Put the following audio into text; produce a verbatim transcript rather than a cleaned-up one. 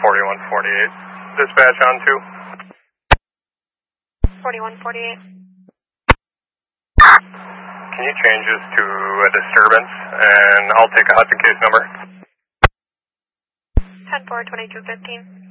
forty-one forty-eight. Dispatch on two. forty-one forty-eight. Can you change this to a disturbance, and I'll take a Hudson case number. ten four twenty-two fifteen.